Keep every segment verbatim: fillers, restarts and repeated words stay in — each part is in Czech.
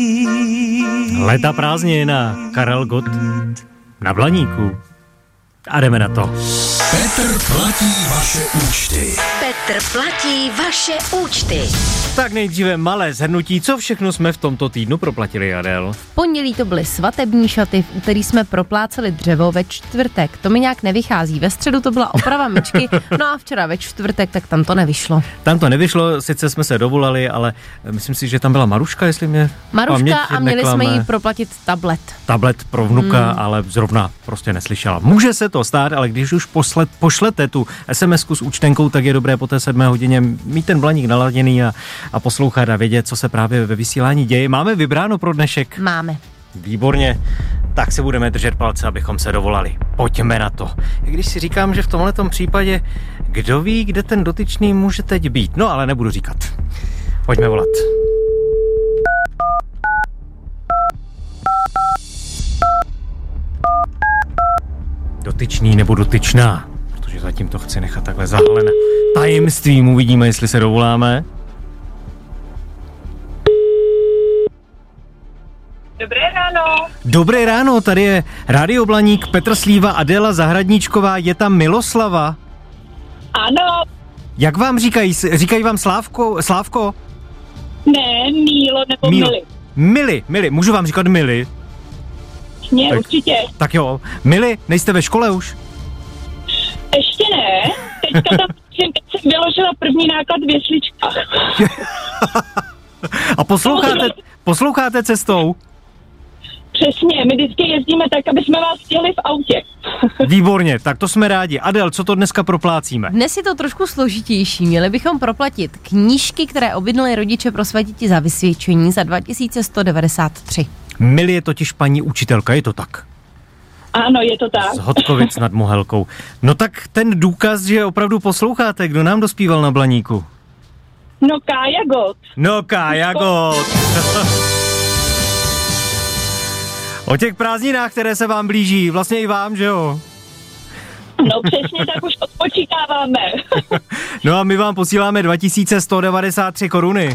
Léta prázdnina, Karel Gott na Blaníku. A jdeme na to. Petr platí vaše účty. Petr platí vaše účty. Tak nejdříve malé shrnutí, co všechno jsme v tomto týdnu proplatili, Adel. V pondělí to byly svatební šaty, v úterý jsme propláceli dřevo, ve čtvrtek to mi nějak nevychází, ve středu to byla oprava myčky, no a včera ve čtvrtek, tak tam to nevyšlo. Tam to nevyšlo, sice jsme se dovolali, ale myslím si, že tam byla Maruška, jestli mě Maruška a měli neklame. jsme jí proplatit tablet. Tablet pro vnuka, hmm. ale zrovna prostě neslyšela. Může se to stát, ale když už poslet, pošlete tu SMSku s účtenkou, tak je dobré po té sedmé hodině mít ten Blaník naladěný a, a poslouchat a vědět, co se právě ve vysílání děje. Máme vybráno pro dnešek? Máme. Výborně, tak si budeme držet palce, abychom se dovolali. Pojďme na to. Když si říkám, že v tomhletom případě, kdo ví, kde ten dotyčný může teď být. No, ale nebudu říkat. Pojďme volat. Dotyčný nebo dotyčná, protože zatím to chci nechat takhle zahalené tajemstvím. Uvidíme, jestli se dovoláme. Dobré ráno. Dobré ráno, tady je Rádio Blaník, Petr Slíva, Adéla Zahradníčková, je tam Miloslava. Ano. Jak vám říkají? Říkají vám Slávko? Slávko? Ne, Mílo nebo Mílo. Mili. Mili, Mili, můžu vám říkat Mili? Ne, tak, určitě. Tak jo, Mili, nejste ve škole už? Ještě ne. Teďka tam jsem vyložila první náklad v jesličkách. A posloucháte, posloucháte cestou? Přesně, my vždycky jezdíme tak, aby jsme vás stihli v autě. Výborně, tak to jsme rádi. Adel, co to dneska proplácíme? Dnes je to trošku složitější. Měli bychom proplatit knížky, které objednali rodiče pro své děti za vysvědčení za dva tisíce sto devadesát tři. Mili je totiž paní učitelka, je to tak? Ano, je to tak. Z Hodkovic nad Mohelkou. No tak ten důkaz, že opravdu posloucháte, kdo nám dospíval na Blaníku? No Kája Gott. No Kája Gott. O těch prázdninách, které se vám blíží, vlastně i vám, že jo? No přesně tak už odpočítáváme. No a my vám posíláme dva tisíce sto devadesát tři koruny.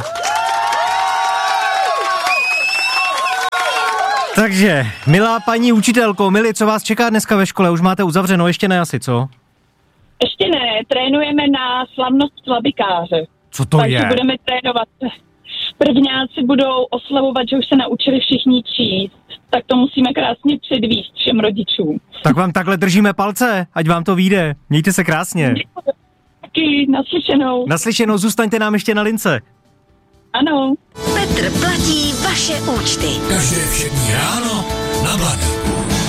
Takže, milá paní učitelko, Mili, co vás čeká dneska ve škole? Už máte uzavřeno, ještě ne asi, co? Ještě ne, trénujeme na slavnost slabikáře. Co to Takže je? Takže budeme trénovat. Prvňáci budou oslavovat, že už se naučili všichni číst. Tak to musíme krásně předvíst všem rodičům. Tak vám takhle držíme palce, ať vám to vyjde. Mějte se krásně. Taky, naslyšenou. Naslyšenou, zůstaňte nám ještě na lince. Ano. Petr platí vaše účty. Každé všední ráno